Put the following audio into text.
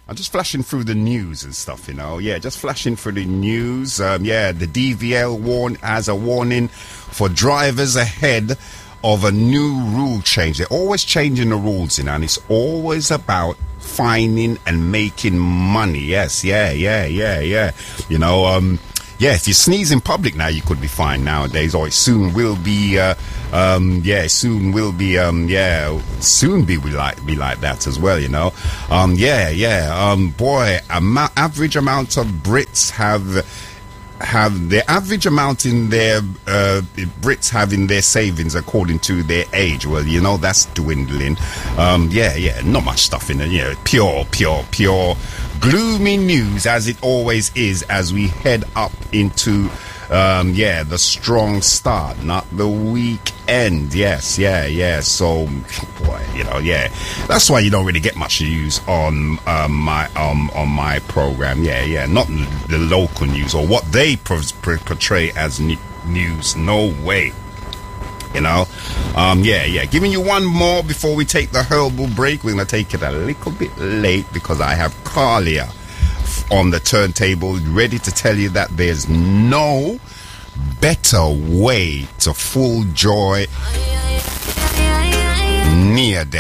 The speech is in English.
I'm just flashing through the news and stuff, you know. Yeah, just flashing through the news. Yeah, the DVL has a warning for drivers ahead of a new rule change. They're always changing the rules, you know, and it's always about fining and making money. Yes, yeah. You know, yeah, if you sneeze in public now, you could be fined nowadays, or it soon will be, soon be like that as well, you know. Average amount of Brits have the average amount in their Brits have in their savings according to their age. Well, you know, that's dwindling. Not much stuff in it. You know, pure gloomy news as it always is as we head up into the strong start, not the weekend. Yes. So, boy, you know, that's why you don't really get much news on my program. Not the local news or what they portray as news. No way. You know, giving you one more before we take the herbal break. We're going to take it a little bit late because I have Carlia on the turntable ready to tell you that there's no better way to full joy near death.